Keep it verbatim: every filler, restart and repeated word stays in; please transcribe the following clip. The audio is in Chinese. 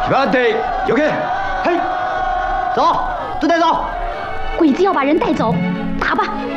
安迪，OK，嘿，走，都带走。 鬼子要把人带走，打吧！